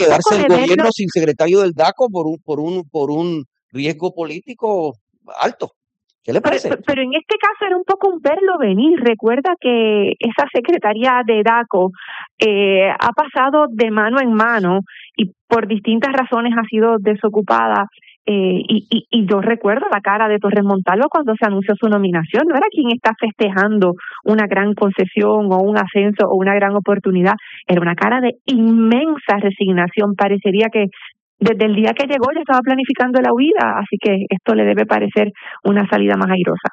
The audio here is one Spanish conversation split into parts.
quedarse el de verlo. gobierno sin secretario del DACO por un riesgo político alto. ¿Qué le parece? Pero en este caso era un poco un verlo venir. Recuerda que esa secretaría de DACO ha pasado de mano en mano y por distintas razones ha sido desocupada. Y yo recuerdo la cara de Torres Montalvo cuando se anunció su nominación. No era quien está festejando una gran concesión o un ascenso o una gran oportunidad. Era una cara de inmensa resignación. Parecería que desde el día que llegó ya estaba planificando la huida, así que esto le debe parecer una salida más airosa.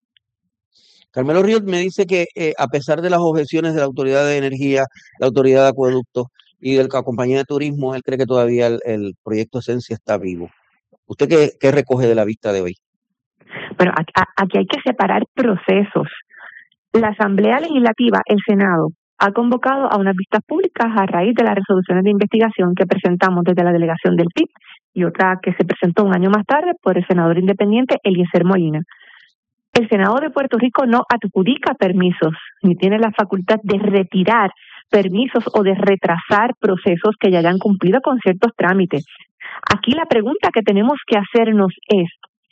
Carmelo Ríos me dice que a pesar de las objeciones de la Autoridad de Energía, la Autoridad de Acueductos y de la Compañía de Turismo, él cree que todavía el proyecto Esencia está vivo. ¿Usted qué recoge de la vista de hoy? Bueno, aquí hay que separar procesos. La Asamblea Legislativa, el Senado, ha convocado a unas vistas públicas a raíz de las resoluciones de investigación que presentamos desde la delegación del PIB y otra que se presentó un año más tarde por el senador independiente Eliezer Molina. El Senado de Puerto Rico no adjudica permisos, ni tiene la facultad de retirar permisos o de retrasar procesos que ya hayan cumplido con ciertos trámites. Aquí la pregunta que tenemos que hacernos es,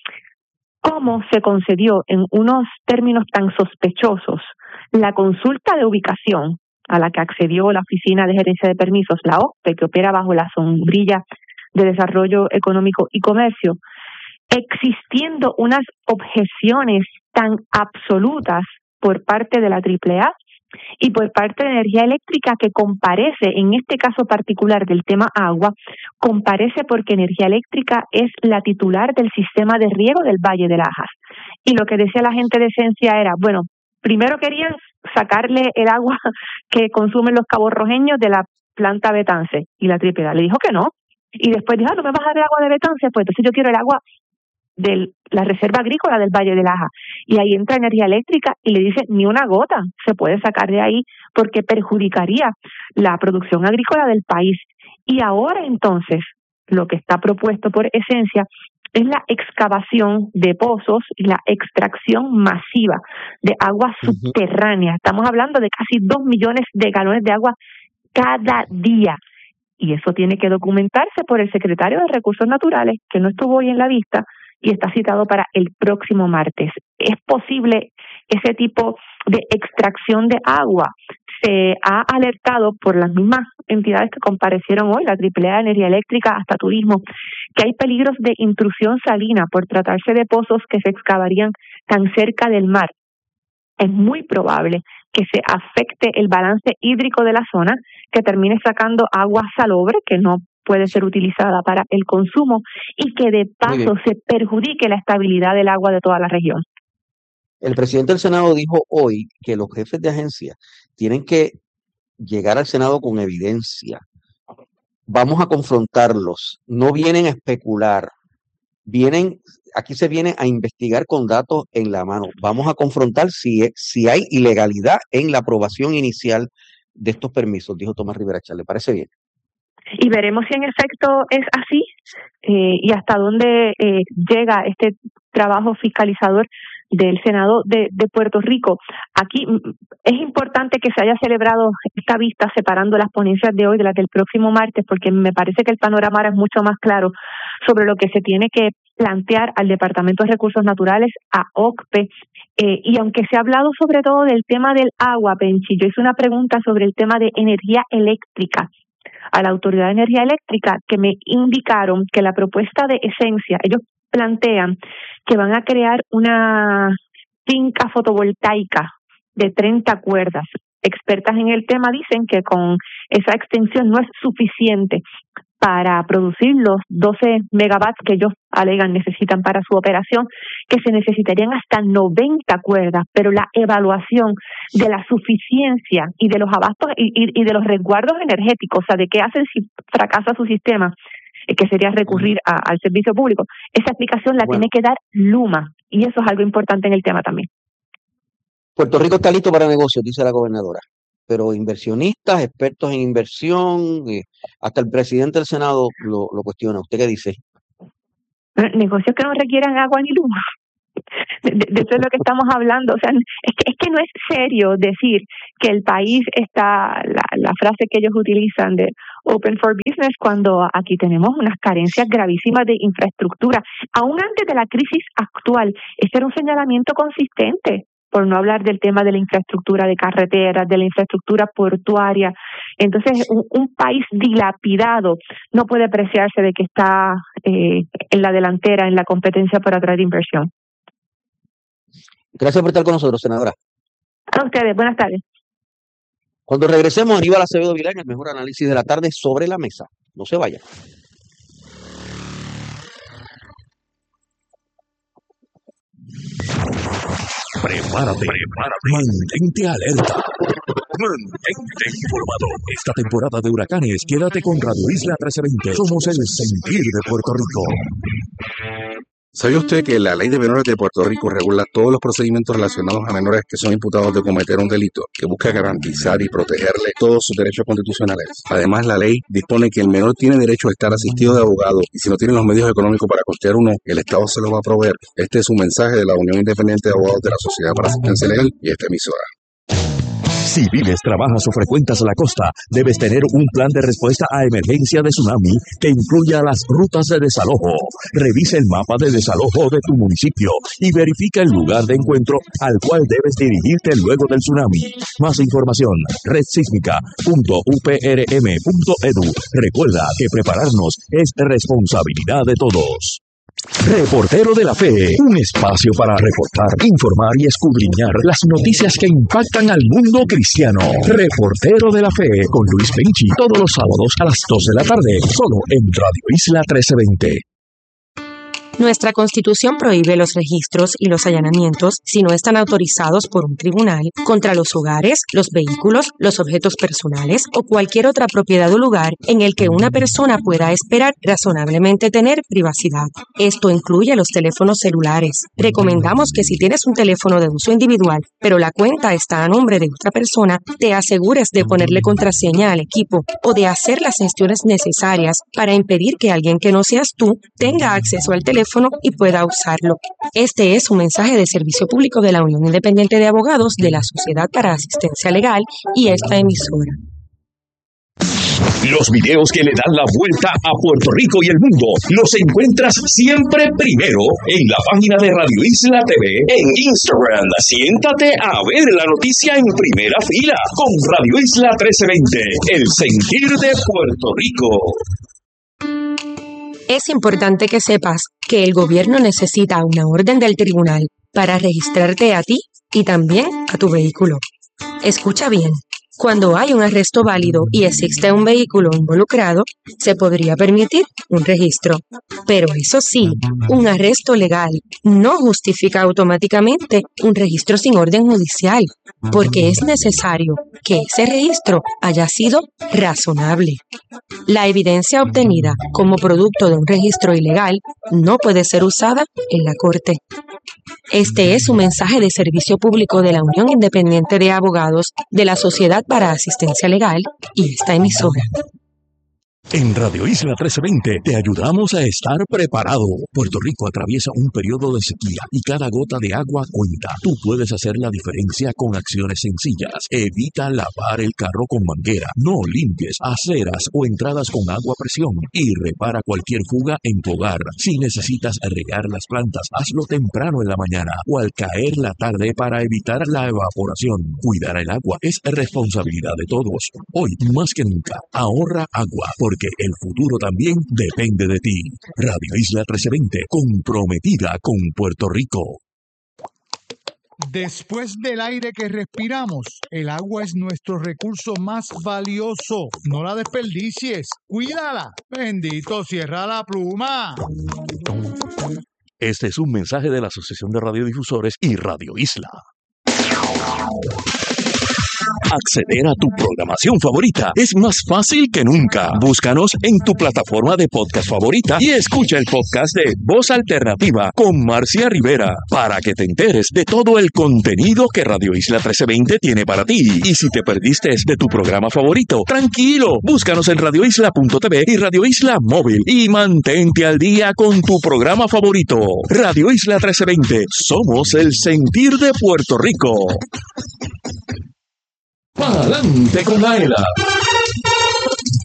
¿cómo se concedió en unos términos tan sospechosos la consulta de ubicación a la que accedió la Oficina de Gerencia de Permisos, la OCPE, que opera bajo la sombrilla de Desarrollo Económico y Comercio, existiendo unas objeciones tan absolutas por parte de la AAA y por parte de Energía Eléctrica, que comparece, en este caso particular del tema agua, comparece porque Energía Eléctrica es la titular del sistema de riego del Valle de Lajas? Y lo que decía la gente de Esencia era, bueno, primero querían sacarle el agua que consumen los caborrojeños de la planta Betance, y la AAA le dijo que no, y después dijo, no me vas a dar el agua de Betance, pues entonces yo quiero el agua de la reserva agrícola del Valle de Laja. Y ahí entra Energía Eléctrica y le dice, ni una gota se puede sacar de ahí porque perjudicaría la producción agrícola del país. Y ahora entonces lo que está propuesto por Esencia es la excavación de pozos y la extracción masiva de agua subterránea. Estamos hablando de casi 2 millones de galones de agua cada día. Y eso tiene que documentarse por el secretario de Recursos Naturales, que no estuvo hoy en la vista, y está citado para el próximo martes. ¿Es posible ese tipo de extracción de agua? Se ha alertado por las mismas entidades que comparecieron hoy, la AAA, Energía Eléctrica, hasta Turismo, que hay peligros de intrusión salina por tratarse de pozos que se excavarían tan cerca del mar. Es muy probable que se afecte el balance hídrico de la zona, que termine sacando agua salobre, que no puede ser utilizada para el consumo, y que de paso se perjudique la estabilidad del agua de toda la región. El presidente del Senado dijo hoy que los jefes de agencia tienen que llegar al Senado con evidencia. Vamos a confrontarlos, no vienen a especular, aquí se viene a investigar con datos en la mano. Vamos a confrontar si hay ilegalidad en la aprobación inicial de estos permisos, dijo Tomás Rivera Chatz. ¿Le parece bien? Y veremos si en efecto es así y hasta dónde llega este trabajo fiscalizador del Senado de Puerto Rico. Aquí es importante que se haya celebrado esta vista separando las ponencias de hoy de las del próximo martes, porque me parece que el panorama ahora es mucho más claro sobre lo que se tiene que plantear al Departamento de Recursos Naturales, a OCPE, y aunque se ha hablado sobre todo del tema del agua, Penchi, yo hice una pregunta sobre el tema de energía eléctrica a la Autoridad de Energía Eléctrica, que me indicaron que la propuesta de Esencia, ellos plantean que van a crear una finca fotovoltaica de 30 cuerdas. Expertas en el tema dicen que con esa extensión no es suficiente para producir los 12 megawatts que ellos alegan necesitan para su operación, que se necesitarían hasta 90 cuerdas, pero la evaluación de la suficiencia y de los abastos y de los resguardos energéticos, o sea, de qué hacen si fracasa su sistema, que sería recurrir al servicio público, esa explicación la tiene que dar Luma, y eso es algo importante en el tema también. Puerto Rico está listo para negocios, dice la gobernadora, pero inversionistas, expertos en inversión, hasta el presidente del Senado lo cuestiona. ¿Usted qué dice? Negocios que no requieran agua ni luz. De eso es lo que estamos hablando. O sea, es que no es serio decir que el país está, la frase que ellos utilizan de Open for Business cuando aquí tenemos unas carencias gravísimas de infraestructura. Aún antes de la crisis actual, este era un señalamiento consistente, por no hablar del tema de la infraestructura de carreteras, de la infraestructura portuaria. Entonces, un país dilapidado no puede apreciarse de que está en la delantera en la competencia por atraer inversión. Gracias por estar con nosotros, senadora. A ustedes, buenas tardes. Cuando regresemos, Aníbal Acevedo Vilá en el mejor análisis de la tarde sobre la mesa. No se vaya. Prepárate, mantente alerta, mantente informado. Esta temporada de huracanes, quédate con Radio Isla 1320. Somos el sentir de Puerto Rico. ¿Sabía usted que la Ley de Menores de Puerto Rico regula todos los procedimientos relacionados a menores que son imputados de cometer un delito, que busca garantizar y protegerle todos sus derechos constitucionales? Además, la ley dispone que el menor tiene derecho a estar asistido de abogado y si no tiene los medios económicos para costear uno, el Estado se lo va a proveer. Este es un mensaje de la Unión Independiente de Abogados de la Sociedad para Asistencia Legal y esta emisora. Si vives, trabajas o frecuentas la costa, debes tener un plan de respuesta a emergencia de tsunami que incluya las rutas de desalojo. Revisa el mapa de desalojo de tu municipio y verifica el lugar de encuentro al cual debes dirigirte luego del tsunami. Más información, redsísmica.uprm.edu. Recuerda que prepararnos es responsabilidad de todos. Reportero de la Fe, un espacio para reportar, informar y escudriñar las noticias que impactan al mundo cristiano. Reportero de la Fe con Luis Penchi, todos los sábados a las 2 de la tarde, solo en Radio Isla 1320. Nuestra Constitución prohíbe los registros y los allanamientos si no están autorizados por un tribunal contra los hogares, los vehículos, los objetos personales o cualquier otra propiedad o lugar en el que una persona pueda esperar razonablemente tener privacidad. Esto incluye los teléfonos celulares. Recomendamos que si tienes un teléfono de uso individual, pero la cuenta está a nombre de otra persona, te asegures de ponerle contraseña al equipo o de hacer las gestiones necesarias para impedir que alguien que no seas tú tenga acceso al teléfono y pueda usarlo. Este es un mensaje de servicio público de la Unión Independiente de Abogados de la Sociedad para Asistencia Legal y esta emisora. Los videos que le dan la vuelta a Puerto Rico y el mundo los encuentras siempre primero en la página de Radio Isla TV en Instagram. Siéntate a ver la noticia en primera fila con Radio Isla 1320, el sentir de Puerto Rico. Es importante que sepas que el gobierno necesita una orden del tribunal para registrarte a ti y también a tu vehículo. Escucha bien. Cuando hay un arresto válido y existe un vehículo involucrado, se podría permitir un registro. Pero eso sí, un arresto legal no justifica automáticamente un registro sin orden judicial, porque es necesario que ese registro haya sido razonable. La evidencia obtenida como producto de un registro ilegal no puede ser usada en la corte. Este es un mensaje de servicio público de la Unión Independiente de Abogados de la Sociedad para Asistencia Legal y esta emisora. En Radio Isla 1320 te ayudamos a estar preparado. Puerto Rico atraviesa un periodo de sequía y cada gota de agua cuenta. Tú puedes hacer la diferencia con acciones sencillas. Evita lavar el carro con manguera. No limpies aceras o entradas con agua a presión. Y repara cualquier fuga en tu hogar. Si necesitas regar las plantas, hazlo temprano en la mañana o al caer la tarde para evitar la evaporación. Cuidar el agua es responsabilidad de todos. Hoy, más que nunca, ahorra agua porque el futuro también depende de ti. Radio Isla 1320, comprometida con Puerto Rico. Después del aire que respiramos, el agua es nuestro recurso más valioso. No la desperdicies, cuídala. Bendito, cierra la pluma. Este es un mensaje de la Asociación de Radiodifusores y Radio Isla. Acceder a tu programación favorita es más fácil que nunca. Búscanos en tu plataforma de podcast favorita y escucha el podcast de Voz Alternativa con Marcia Rivera para que te enteres de todo el contenido que Radio Isla 1320 tiene para ti. Y si te perdiste de tu programa favorito, tranquilo, búscanos en radioisla.tv y Radio Isla Móvil y mantente al día con tu programa favorito. Radio Isla 1320, somos el sentir de Puerto Rico. ¡Pa'lante con Aela!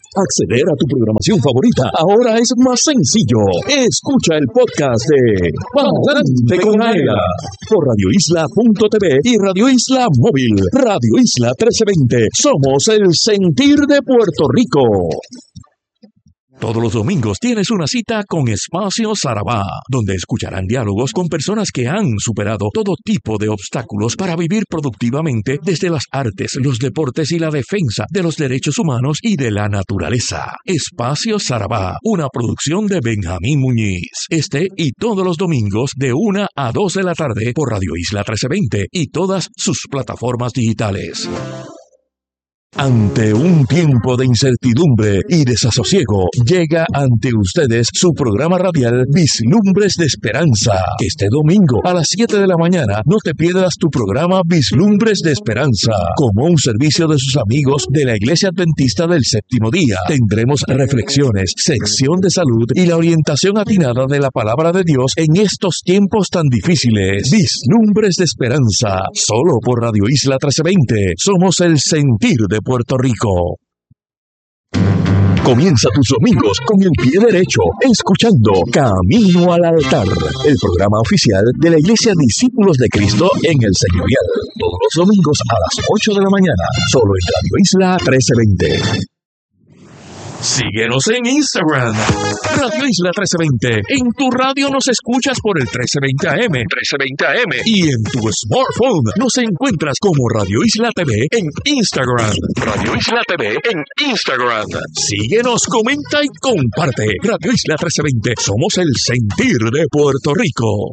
Acceder a tu programación favorita ahora es más sencillo. Escucha el podcast de Pa'lante con Aela por radioisla.tv y Radio Isla Móvil. Radio Isla 1320. Somos el sentir de Puerto Rico. Todos los domingos tienes una cita con Espacio Sarabá, donde escucharán diálogos con personas que han superado todo tipo de obstáculos para vivir productivamente desde las artes, los deportes y la defensa de los derechos humanos y de la naturaleza. Espacio Sarabá, una producción de Benjamín Muñiz. Este y todos los domingos de 1 a 2 de la tarde por Radio Isla 1320 y todas sus plataformas digitales. Ante un tiempo de incertidumbre y desasosiego, llega ante ustedes su programa radial Vislumbres de Esperanza. Este domingo a las 7 de la mañana no te pierdas tu programa Vislumbres de Esperanza. Como un servicio de sus amigos de la Iglesia Adventista del Séptimo Día, tendremos reflexiones, sección de salud y la orientación atinada de la Palabra de Dios en estos tiempos tan difíciles. Vislumbres de Esperanza, solo por Radio Isla 1320. Somos el sentir de Puerto Rico. Comienza tus domingos con el pie derecho, escuchando Camino al Altar, el programa oficial de la Iglesia Discípulos de Cristo en el Señorial. Todos los domingos a las 8 de la mañana, solo en Radio Isla 1320. Síguenos en Instagram, Radio Isla 1320. En tu radio nos escuchas por el 1320 AM, y en tu smartphone nos encuentras como Radio Isla TV en Instagram. Radio Isla TV en Instagram. Síguenos, comenta y comparte. Radio Isla 1320. Somos el sentir de Puerto Rico.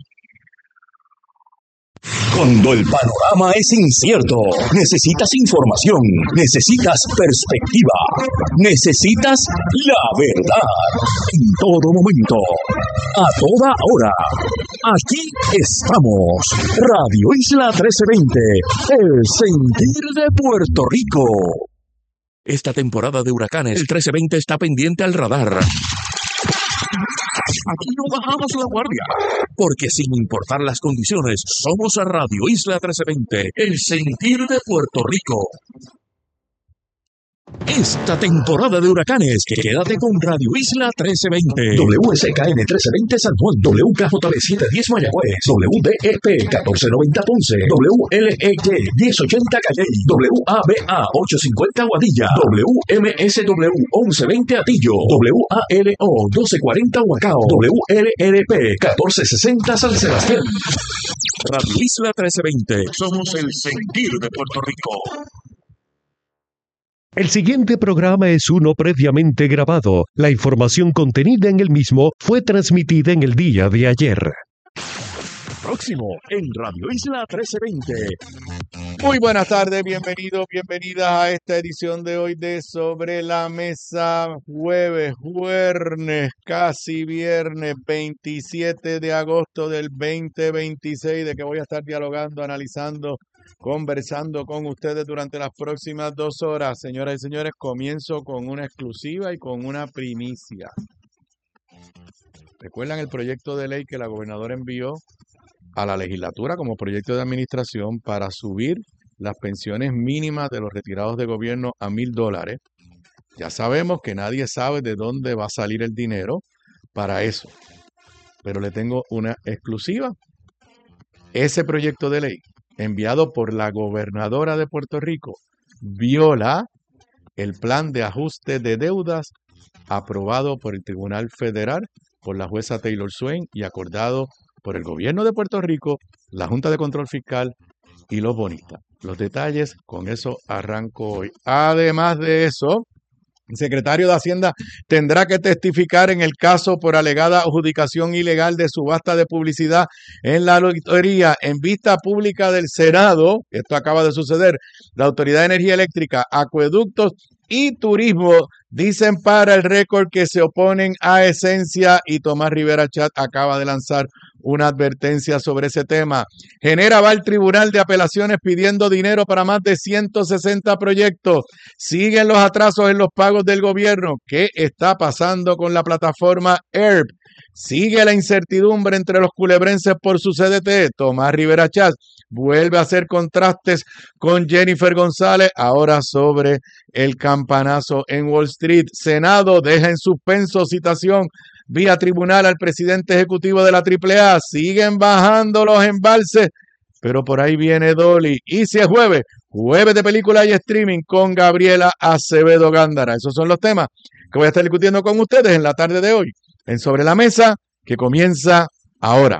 Cuando el panorama es incierto, necesitas información, necesitas perspectiva, necesitas la verdad. En todo momento, a toda hora. Aquí estamos. Radio Isla 1320, el sentir de Puerto Rico. Esta temporada de huracanes, el 1320 está pendiente al radar. Aquí no bajamos la guardia, porque sin importar las condiciones, somos a Radio Isla 1320, el sentir de Puerto Rico. Esta temporada de huracanes, quédate con Radio Isla 1320. WSKN 1320 San Juan, WKJB 710 Mayagüez, WDEP 1490 Ponce, WLEG 1080 Calley, WABA 850 Guadilla, WMSW 1120 Atillo, WALO 1240 Huacao, WLRP 1460 San Sebastián. Radio Isla 1320, somos el sentir de Puerto Rico. El siguiente programa es uno previamente grabado. La información contenida en el mismo fue transmitida en el día de ayer. Próximo en Radio Isla 1320. Muy buenas tardes, bienvenidos, bienvenidas a esta edición de hoy de Sobre la Mesa, jueves, casi viernes 27 de agosto del 2026, de que voy a estar dialogando, analizando, conversando con ustedes durante las próximas 2 horas. Señoras y señores, comienzo con una exclusiva y con una primicia. ¿Recuerdan el proyecto de ley que la gobernadora envió a la legislatura como proyecto de administración para subir las pensiones mínimas de los retirados de gobierno a $1,000? Ya sabemos que nadie sabe de dónde va a salir el dinero para eso, pero le tengo una exclusiva. Ese proyecto de ley enviado por la gobernadora de Puerto Rico viola el plan de ajuste de deudas aprobado por el Tribunal Federal, por la jueza Taylor Swain y acordado por el gobierno de Puerto Rico, la Junta de Control Fiscal y los bonistas. Los detalles, con eso arranco hoy. Además de eso, el secretario de Hacienda tendrá que testificar en el caso por alegada adjudicación ilegal de subasta de publicidad en la auditoría en vista pública del Senado. Esto acaba de suceder. La Autoridad de Energía Eléctrica, Acueductos y Turismo dicen para el récord que se oponen a Esencia, y Tomás Rivera Chat acaba de lanzar una advertencia sobre ese tema. Genera va al Tribunal de Apelaciones pidiendo dinero para más de 160 proyectos. Siguen los atrasos en los pagos del gobierno. ¿Qué está pasando con la plataforma ERP? Sigue la incertidumbre entre los culebrenses por su CDT. Tomás Rivera Chatz vuelve a hacer contrastes con Jennifer González, ahora sobre el campanazo en Wall Street. Senado deja en suspenso citación vía tribunal al presidente ejecutivo de la AAA. Siguen bajando los embalses, pero por ahí viene Dolly. Y si es jueves, jueves de película y streaming con Gabriela Acevedo Gándara. Esos son los temas que voy a estar discutiendo con ustedes en la tarde de hoy en Sobre la Mesa, que comienza ahora.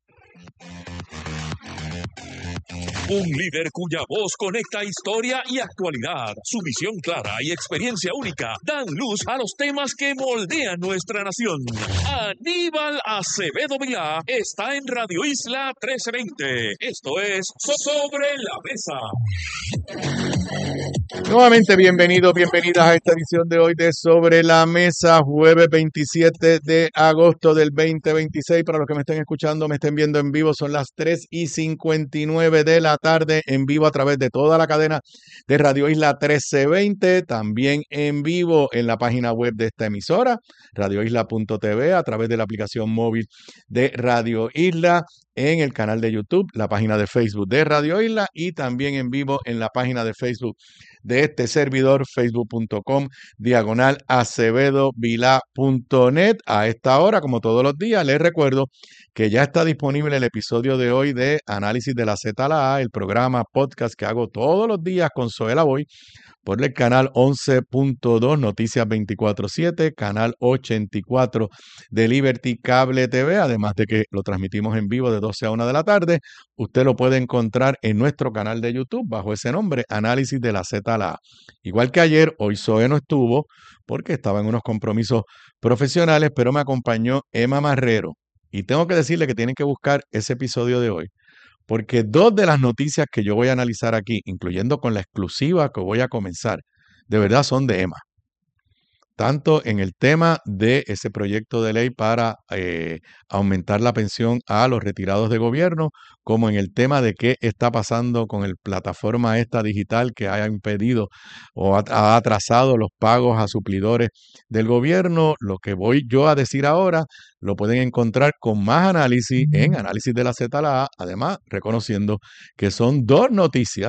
Un líder cuya voz conecta historia y actualidad. Su visión clara y experiencia única dan luz a los temas que moldean nuestra nación. Aníbal Acevedo Vilá está en Radio Isla 1320. Esto es Sobre la Mesa. Nuevamente bienvenidos, bienvenidas a esta edición de hoy de Sobre la Mesa, jueves 27 de agosto del 2026. Para los que me estén escuchando, me estén viendo en vivo, son las 3:59 de la tarde, en vivo a través de toda la cadena de Radio Isla 1320, también en vivo en la página web de esta emisora, radioisla.tv, a través de la aplicación móvil de Radio Isla, en el canal de YouTube, la página de Facebook de Radio Isla y también en vivo en la página de Facebook de este servidor, facebook.com/acevedovilá.net. A esta hora, como todos los días, les recuerdo que ya está disponible el episodio de hoy de Análisis de la Z a la A, el programa podcast que hago todos los días con Zoela Boy, por el canal 11.2 Noticias 24/7, canal 84 de Liberty Cable TV, además de que lo transmitimos en vivo de 12 a 1 de la tarde. Usted lo puede encontrar en nuestro canal de YouTube bajo ese nombre, Análisis de la Z a la A. Igual que ayer, hoy Zoe no estuvo porque estaba en unos compromisos profesionales, pero me acompañó Emma Marrero. Y tengo que decirle que tienen que buscar ese episodio de hoy, porque dos de las noticias que yo voy a analizar aquí, incluyendo con la exclusiva que voy a comenzar, de verdad son de Emma. Tanto en el tema de ese proyecto de ley para aumentar la pensión a los retirados de gobierno, como en el tema de qué está pasando con la plataforma esta digital que haya impedido o ha atrasado los pagos a suplidores del gobierno. Lo que voy yo a decir ahora lo pueden encontrar con más análisis en Análisis de la Z a la A, además reconociendo que son dos noticias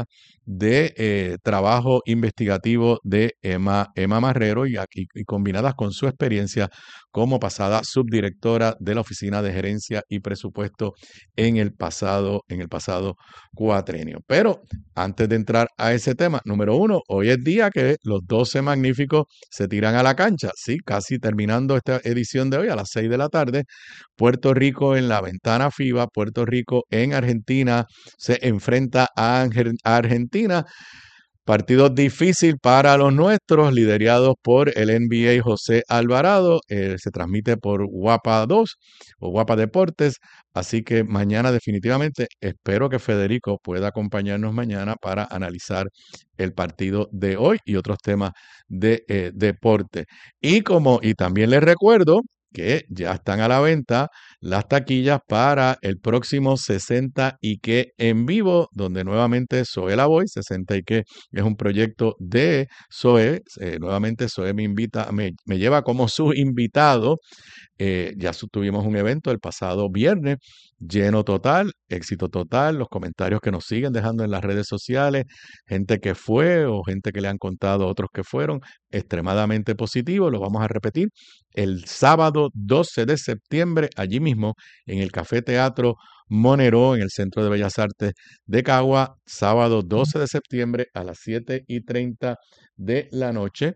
de trabajo investigativo de Emma Marrero y combinadas con su experiencia como pasada subdirectora de la Oficina de Gerencia y Presupuesto en el pasado cuatrenio. Pero antes de entrar a ese tema, número uno, hoy es día que los 12 magníficos se tiran a la cancha, sí, casi terminando esta edición de hoy a las 6 de la tarde. Puerto Rico en la ventana FIBA, Puerto Rico en Argentina se enfrenta a Argentina. Partido difícil para los nuestros, liderados por el NBA José Alvarado. Se transmite por Guapa 2 o Guapa Deportes. Así que mañana definitivamente espero que Federico pueda acompañarnos mañana para analizar el partido de hoy y otros temas de deporte. Y también les recuerdo que ya están a la venta las taquillas para el próximo 60 y que en vivo, donde nuevamente Zoela Boy, 60 y que es un proyecto de Zoe, nuevamente Zoe me lleva como su invitado. Ya tuvimos un evento el pasado viernes, lleno total, éxito total, los comentarios que nos siguen dejando en las redes sociales, gente que fue o gente que le han contado a otros que fueron, extremadamente positivo. Lo vamos a repetir el sábado 12 de septiembre, allí mismo en el Café Teatro Monero, en el Centro de Bellas Artes de Cagua, sábado 12 de septiembre a las 7:30 de la noche.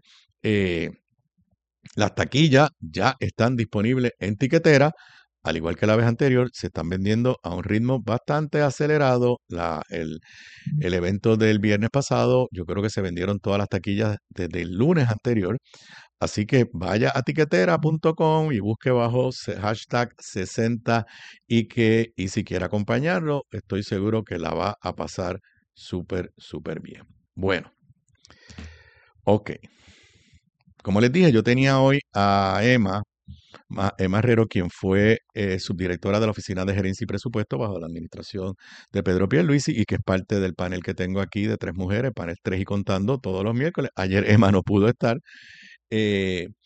Las taquillas ya están disponibles en tiquetera, al igual que la vez anterior, se están vendiendo a un ritmo bastante acelerado. El evento del viernes pasado, yo creo que se vendieron todas las taquillas desde el lunes anterior. Así que vaya a tiquetera.com y busque bajo hashtag 60 y si quiere acompañarlo, estoy seguro que la va a pasar súper, súper bien. Bueno, ok. Como les dije, yo tenía hoy a Emma Herrero, quien fue subdirectora de la Oficina de Gerencia y Presupuesto bajo la administración de Pedro Pierluisi y que es parte del panel que tengo aquí de 3 mujeres, panel 3 y contando, todos los miércoles. Ayer Emma no pudo estar.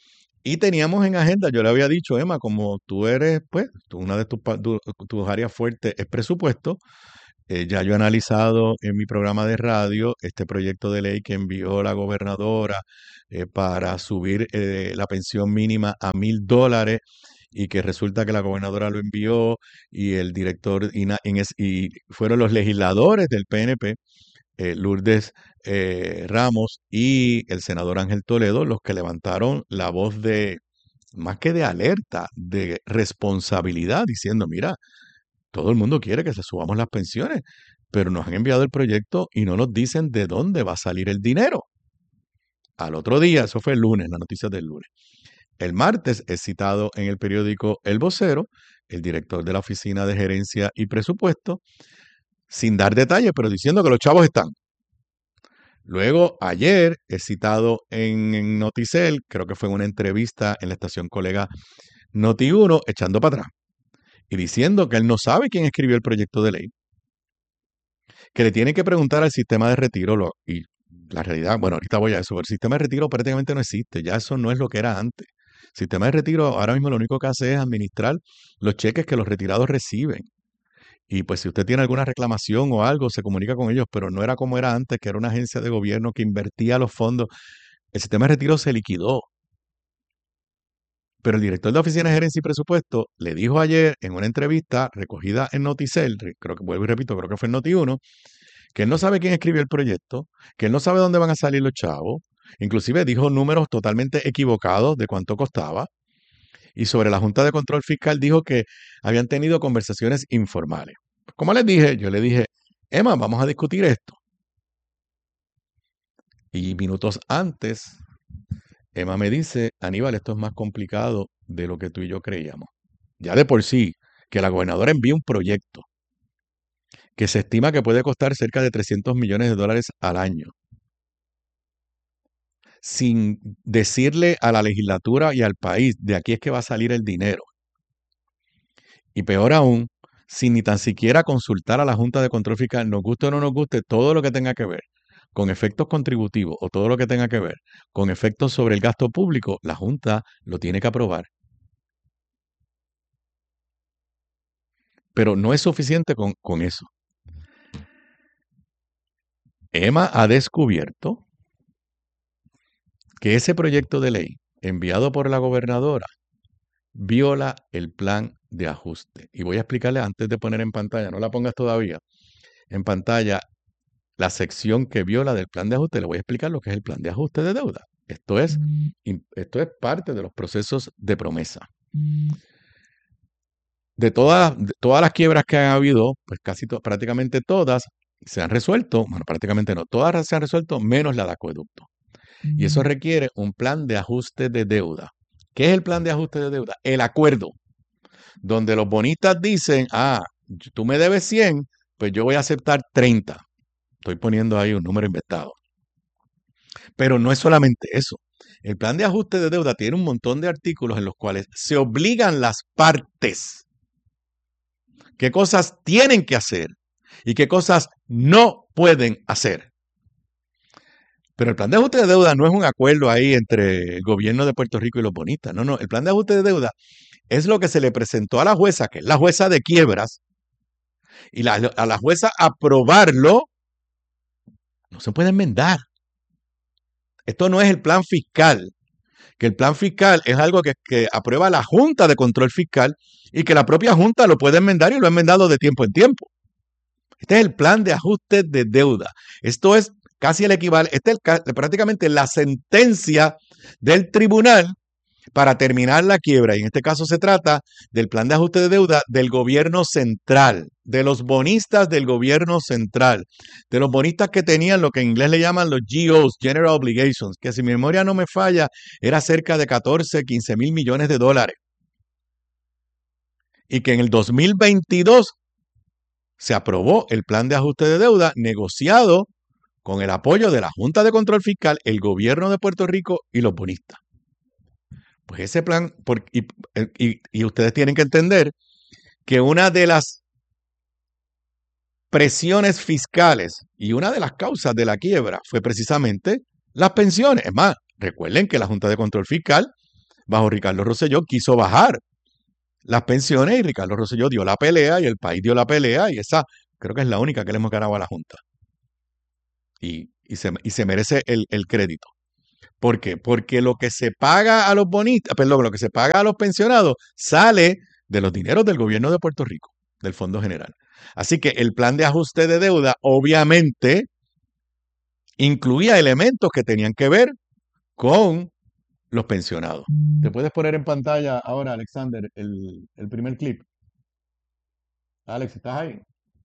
Y teníamos en agenda, yo le había dicho, Emma, como tú eres, pues, una de tus áreas fuertes es presupuesto. Ya yo he analizado en mi programa de radio este proyecto de ley que envió la gobernadora para subir la pensión mínima a $1,000 y que resulta que la gobernadora lo envió y el director y fueron los legisladores del PNP, Lourdes Ramos y el senador Ángel Toledo, los que levantaron la voz de, más que de alerta, de responsabilidad, diciendo, mira, todo el mundo quiere que se subamos las pensiones, pero nos han enviado el proyecto y no nos dicen de dónde va a salir el dinero. Al otro día, eso fue el lunes, la noticia del lunes. El martes es citado en el periódico El Vocero, el director de la Oficina de Gerencia y Presupuesto, sin dar detalles, pero diciendo que los chavos están. Luego, ayer es citado en Noticel, creo que fue en una entrevista en la estación colega Noti1, echando para atrás y diciendo que él no sabe quién escribió el proyecto de ley, que le tiene que preguntar al sistema de retiro. Y la realidad, bueno, ahorita voy a eso, pero el sistema de retiro prácticamente no existe, ya eso no es lo que era antes. El sistema de retiro ahora mismo lo único que hace es administrar los cheques que los retirados reciben. Y pues si usted tiene alguna reclamación o algo, se comunica con ellos, pero no era como era antes, que era una agencia de gobierno que invertía los fondos. El sistema de retiro se liquidó. Pero el director de la Oficina de Gerencia y Presupuesto le dijo ayer en una entrevista recogida en Noticel, creo que vuelvo y repito, creo que fue en Noti1, que él no sabe quién escribió el proyecto, que él no sabe dónde van a salir los chavos, inclusive dijo números totalmente equivocados de cuánto costaba, y sobre la Junta de Control Fiscal dijo que habían tenido conversaciones informales. Como les dije, yo le dije, Emma, vamos a discutir esto. Y minutos antes, Emma me dice, Aníbal, esto es más complicado de lo que tú y yo creíamos. Ya de por sí, que la gobernadora envíe un proyecto que se estima que puede costar cerca de $300 millones al año, sin decirle a la legislatura y al país, de aquí es que va a salir el dinero. Y peor aún, sin ni tan siquiera consultar a la Junta de Control Fiscal, nos guste o no nos guste, todo lo que tenga que ver con efectos contributivos o todo lo que tenga que ver con efectos sobre el gasto público, la Junta lo tiene que aprobar. Pero no es suficiente con eso. Emma ha descubierto que ese proyecto de ley enviado por la gobernadora viola el plan de ajuste. Y voy a explicarle antes de poner en pantalla, no la pongas todavía, en pantalla la sección que viola del plan de ajuste. Le voy a explicar lo que es el plan de ajuste de deuda. Esto es parte de los procesos de promesa. De todas las quiebras que han habido, pues prácticamente todas se han resuelto, bueno, prácticamente no, todas se han resuelto menos la de acueducto. Y eso requiere un plan de ajuste de deuda. ¿Qué es el plan de ajuste de deuda? El acuerdo, donde los bonistas dicen, tú me debes 100, pues yo voy a aceptar 30. Estoy poniendo ahí un número inventado. Pero no es solamente eso. El plan de ajuste de deuda tiene un montón de artículos en los cuales se obligan las partes qué cosas tienen que hacer y qué cosas no pueden hacer. Pero el plan de ajuste de deuda no es un acuerdo ahí entre el gobierno de Puerto Rico y los bonistas. No. El plan de ajuste de deuda es lo que se le presentó a la jueza, que es la jueza de quiebras, y a la jueza aprobarlo, no se puede enmendar. Esto no es el plan fiscal, que el plan fiscal es algo que aprueba la Junta de Control Fiscal y que la propia Junta lo puede enmendar y lo ha enmendado de tiempo en tiempo. Este es el plan de ajuste de deuda. Esto es casi el equivalente, es prácticamente la sentencia del tribunal para terminar la quiebra. Y en este caso se trata del plan de ajuste de deuda del gobierno central, de los bonistas del gobierno central, de los bonistas que tenían lo que en inglés le llaman los GOs, General Obligations, que si mi memoria no me falla, era cerca de 14, 15 mil millones de dólares. Y que en el 2022 se aprobó el plan de ajuste de deuda negociado con el apoyo de la Junta de Control Fiscal, el gobierno de Puerto Rico y los bonistas. Pues ese plan, y ustedes tienen que entender que una de las presiones fiscales y una de las causas de la quiebra fue precisamente las pensiones. Es más, recuerden que la Junta de Control Fiscal bajo Ricardo Rosselló, quiso bajar las pensiones y Ricardo Rosselló dio la pelea y el país dio la pelea y esa creo que es la única que le hemos ganado a la Junta. Y se merece el crédito. ¿Por qué? Porque lo que se paga a los bonistas, perdón, lo que se paga a los pensionados sale de los dineros del gobierno de Puerto Rico, del Fondo General. Así que el plan de ajuste de deuda obviamente incluía elementos que tenían que ver con los pensionados. ¿Te puedes poner en pantalla ahora, Alexander, el primer clip? Alex, ¿estás ahí?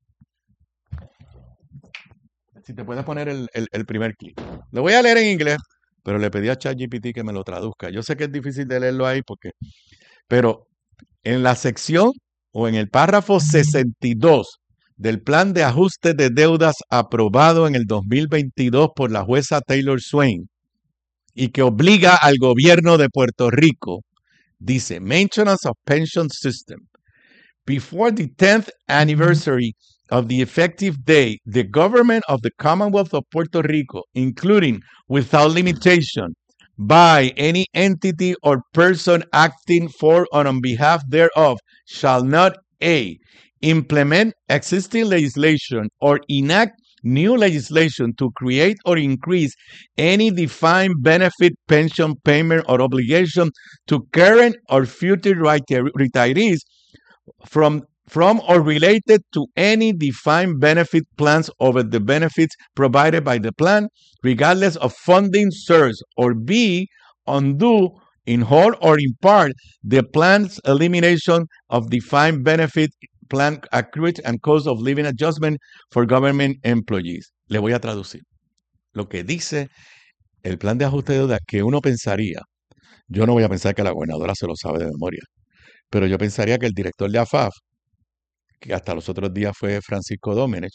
Si te puedes poner el primer clip. Lo voy a leer en inglés, pero le pedí a ChatGPT que me lo traduzca. Yo sé que es difícil de leerlo ahí pero en la sección o en el párrafo 62 del plan de ajuste de deudas aprobado en el 2022 por la jueza Taylor Swain y que obliga al gobierno de Puerto Rico, dice, Maintenance of Pension System. Before the 10th anniversary of the effective day, the government of the Commonwealth of Puerto Rico, including without limitation, by any entity or person acting for or on behalf thereof, shall not A. Implement existing legislation or enact new legislation to create or increase any defined benefit, pension payment, or obligation to current or future retirees from or related to any defined benefit plans over the benefits provided by the plan, regardless of funding source, or B, undo in whole or in part the plan's elimination of defined benefit plan accrued and cost of living adjustment for government employees. Le voy a traducir. Lo que dice el plan de ajuste de deuda que uno pensaría, yo no voy a pensar que la gobernadora se lo sabe de memoria, pero yo pensaría que el director de AFAF, que hasta los otros días fue Francisco Dómenech,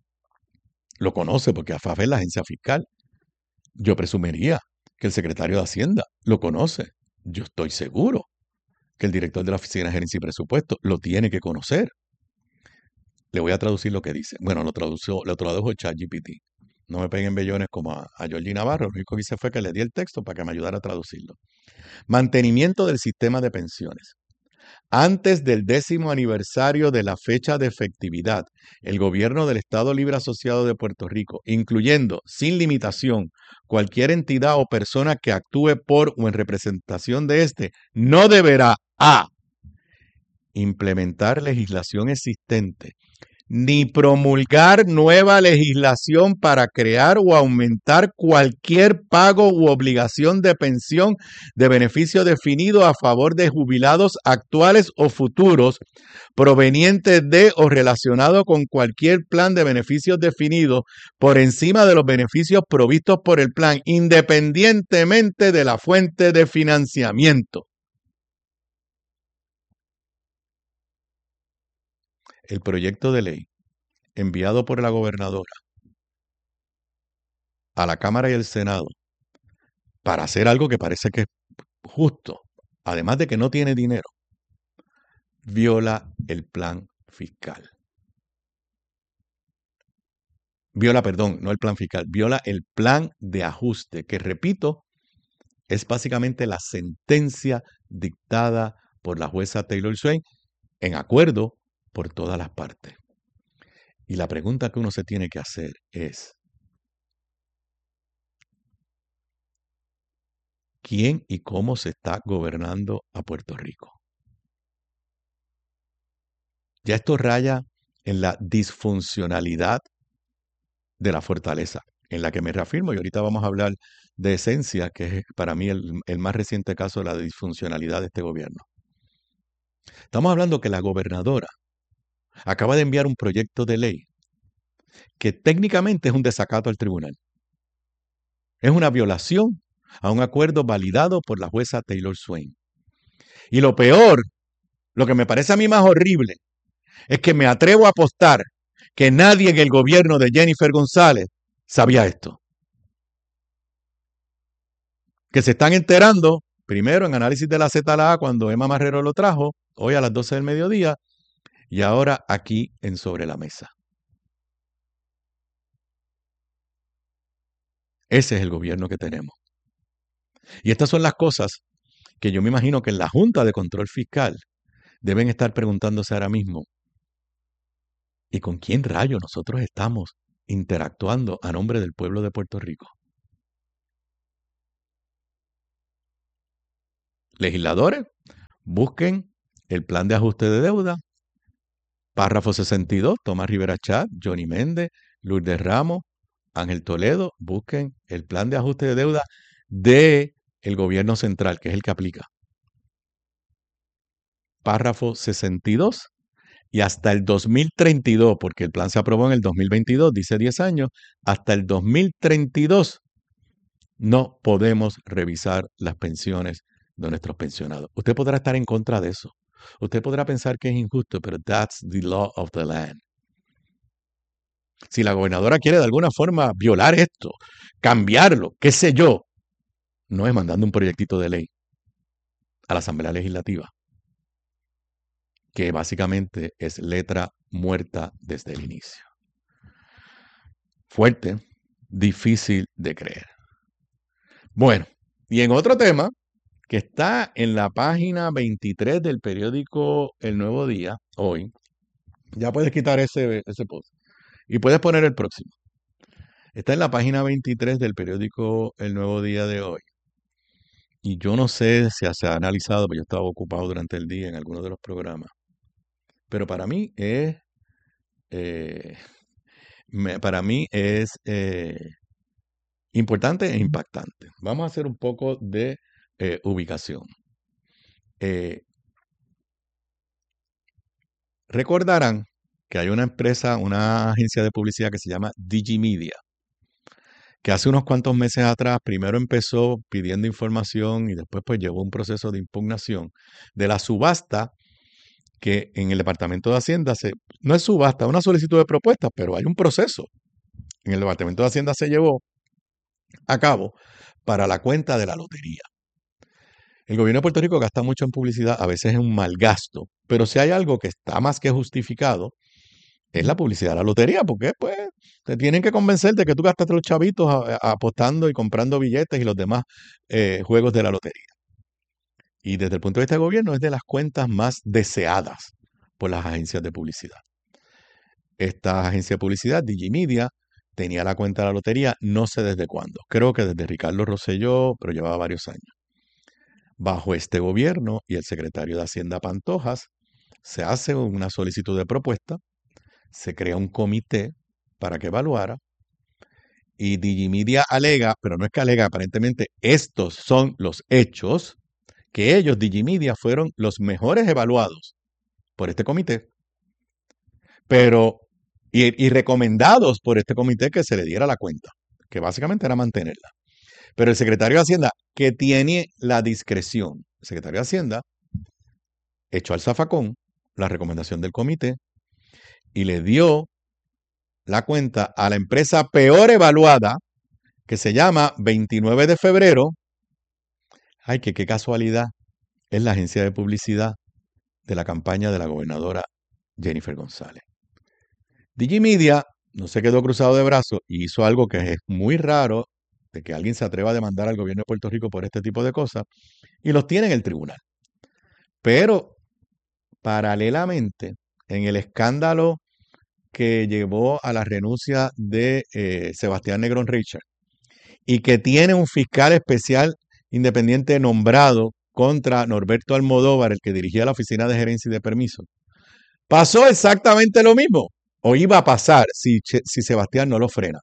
lo conoce porque AFAF es la agencia fiscal. Yo presumiría que el secretario de Hacienda lo conoce. Yo estoy seguro que el director de la Oficina de Gerencia y Presupuesto lo tiene que conocer. Le voy a traducir lo que dice. Bueno, lo tradujo ChatGPT. No me peguen bellones como a Georgie Navarro. Lo único que hice fue que le di el texto para que me ayudara a traducirlo. Mantenimiento del sistema de pensiones. Antes del 10º aniversario de la fecha de efectividad, el gobierno del Estado Libre Asociado de Puerto Rico, incluyendo, sin limitación, cualquier entidad o persona que actúe por o en representación de éste, no deberá a. Implementar legislación existente, ni promulgar nueva legislación para crear o aumentar cualquier pago u obligación de pensión de beneficio definido a favor de jubilados actuales o futuros provenientes de o relacionado con cualquier plan de beneficios definido por encima de los beneficios provistos por el plan, independientemente de la fuente de financiamiento. El proyecto de ley enviado por la gobernadora a la Cámara y el Senado para hacer algo que parece que es justo, además de que no tiene dinero, viola el plan fiscal. Viola el plan de ajuste, que repito, es básicamente la sentencia dictada por la jueza Taylor Swain en acuerdo por todas las partes. Y la pregunta que uno se tiene que hacer es, ¿quién y cómo se está gobernando a Puerto Rico? Ya esto raya en la disfuncionalidad de la fortaleza, en la que me reafirmo, y ahorita vamos a hablar de Esencia, que es para mí el más reciente caso de la disfuncionalidad de este gobierno. Estamos hablando que la gobernadora acaba de enviar un proyecto de ley que técnicamente es un desacato al tribunal. Es una violación a un acuerdo validado por la jueza Taylor Swain. Y lo peor, lo que me parece a mí más horrible, es que me atrevo a apostar que nadie en el gobierno de Jennifer González sabía esto. Que se están enterando, primero en análisis de la ZLA cuando Emma Marrero lo trajo, hoy a las 12 del mediodía, y ahora aquí en Sobre la Mesa. Ese es el gobierno que tenemos. Y estas son las cosas que yo me imagino que en la Junta de Control Fiscal deben estar preguntándose ahora mismo, ¿y con quién rayos nosotros estamos interactuando a nombre del pueblo de Puerto Rico? Legisladores, busquen el plan de ajuste de deuda, párrafo 62, Tomás Rivera Chat, Johnny Méndez, Lourdes Ramos, Ángel Toledo, busquen el plan de ajuste de deuda del gobierno central, que es el que aplica. Párrafo 62, y hasta el 2032, porque el plan se aprobó en el 2022, dice 10 años, hasta el 2032 no podemos revisar las pensiones de nuestros pensionados. Usted podrá estar en contra de eso. Usted podrá pensar que es injusto, pero that's the law of the land. Si la gobernadora quiere de alguna forma violar esto, cambiarlo, qué sé yo, no es mandando un proyectito de ley a la Asamblea Legislativa, que básicamente es letra muerta desde el inicio. Fuerte, difícil de creer. Bueno, y en otro tema que está en la página 23 del periódico El Nuevo Día, hoy, ya puedes quitar ese post y puedes poner el próximo. Está en la página 23 del periódico El Nuevo Día de hoy. Y yo no sé si se ha analizado, porque yo estaba ocupado durante el día en algunos de los programas. Pero para mí es importante e impactante. Vamos a hacer un poco de ubicación. Recordarán que hay una empresa, una agencia de publicidad que se llama Digimedia, que hace unos cuantos meses atrás primero empezó pidiendo información y después pues llevó un proceso de impugnación de la subasta que en el Departamento de Hacienda no es subasta, es una solicitud de propuestas, pero hay un proceso. En el Departamento de Hacienda se llevó a cabo para la cuenta de la lotería. El gobierno de Puerto Rico gasta mucho en publicidad, a veces es un mal gasto, pero si hay algo que está más que justificado, es la publicidad de la lotería, porque pues te tienen que convencer de que tú gastaste los chavitos apostando y comprando billetes y los demás juegos de la lotería. Y desde el punto de vista del gobierno es de las cuentas más deseadas por las agencias de publicidad. Esta agencia de publicidad, Digimedia, tenía la cuenta de la lotería no sé desde cuándo. Creo que desde Ricardo Rosselló, pero llevaba varios años. Bajo este gobierno y el secretario de Hacienda Pantojas, se hace una solicitud de propuesta, se crea un comité para que evaluara, y Digimedia alega, pero no es que alega, aparentemente estos son los hechos, que ellos, Digimedia, fueron los mejores evaluados por este comité, pero y recomendados por este comité que se le diera la cuenta, que básicamente era mantenerla. Pero el secretario de Hacienda, que tiene la discreción, el secretario de Hacienda echó al zafacón la recomendación del comité y le dio la cuenta a la empresa peor evaluada, que se llama 29 de febrero. Ay, qué casualidad. Es la agencia de publicidad de la campaña de la gobernadora Jennifer González. Digimedia no se quedó cruzado de brazos y hizo algo que es muy raro, de que alguien se atreva a demandar al gobierno de Puerto Rico por este tipo de cosas, y los tiene en el tribunal. Pero, paralelamente, en el escándalo que llevó a la renuncia de Sebastián Negrón Richard, y que tiene un fiscal especial independiente nombrado contra Norberto Almodóvar, el que dirigía la Oficina de Gerencia y de Permiso, pasó exactamente lo mismo, o iba a pasar si Sebastián no lo frena.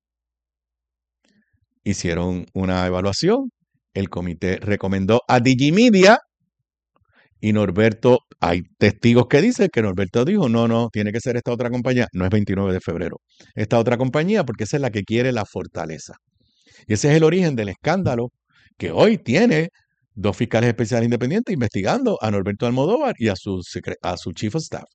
Hicieron una evaluación, el comité recomendó a Digimedia y Norberto, hay testigos que dicen que Norberto dijo, no, tiene que ser esta otra compañía, no es 29 de febrero, esta otra compañía porque esa es la que quiere la fortaleza. Y ese es el origen del escándalo que hoy tiene dos fiscales especiales independientes investigando a Norberto Almodóvar y a su chief of staff.